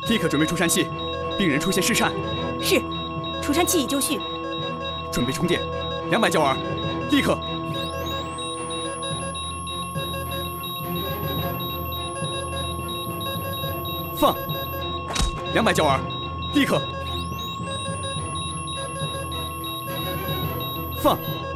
立刻准备除颤器，病人出现室颤。 是，除颤器已就绪。 准备充电，200焦耳，立刻。放，200焦耳，立刻。放。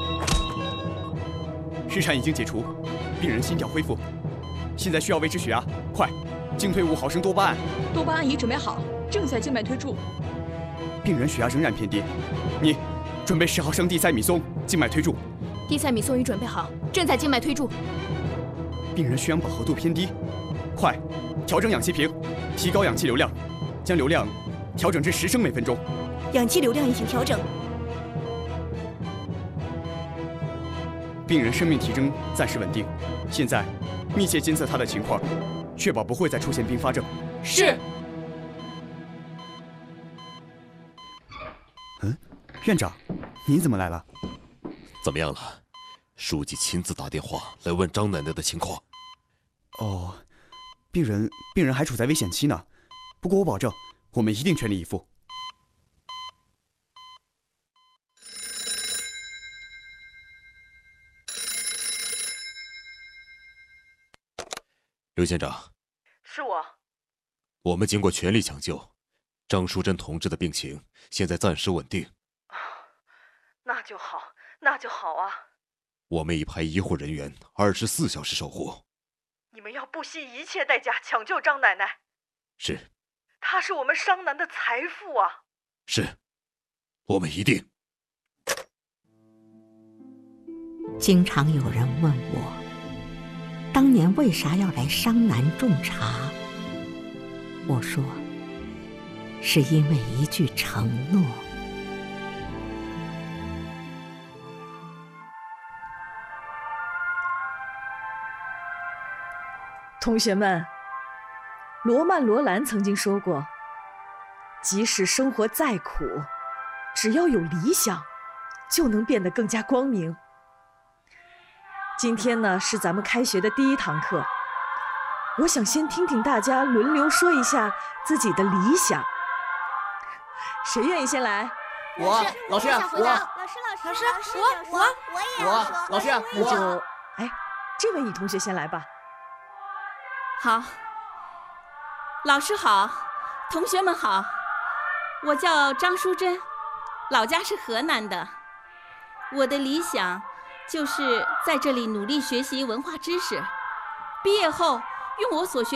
室颤已经解除，病人心跳恢复，现在需要维持血压，快，静推5毫升多巴胺。 多巴胺已准备好，正在静脉推注。 病人血压仍然偏低，你准备10毫升地塞米松，静脉推注。 地塞米松已准备好，正在静脉推注。 病人血氧饱和度偏低，快，调整氧气瓶，提高氧气流量，将流量调整至10升每分钟。 氧气流量已经调整。 病人生命体征暂时稳定，现在密切监测他的情况，确保不会再出现并发症。 是。 院长，您怎么来了？ 怎么样了？书记亲自打电话来问张奶奶的情况。 哦，病人还处在危险期呢，不过我保证，我们一定全力以赴。 刘县长， 是我。 我们经过全力抢救，张淑珍同志的病情现在暂时稳定。 那就好，那就好啊！ 我们已派医护人员24小时守护。 你们要不惜一切代价抢救张奶奶。 是。 她是我们商南的财富啊！ 是，我们一定。 经常有人问我，当年为啥要来商南种茶？我说，是因为一句承诺。 同学们，罗曼·罗兰曾经说过，即使生活再苦，只要有理想，就能变得更加光明。今天呢，是咱们开学的第1堂课，我想先听听大家轮流说一下自己的理想。谁愿意先来？ 我，老师，我， 老师， 我，老师， 那就，这位女同学先来吧。 好，老师好，同学们好，我叫张淑珍，老家是河南的。我的理想就是在这里努力学习文化知识，毕业后用我所学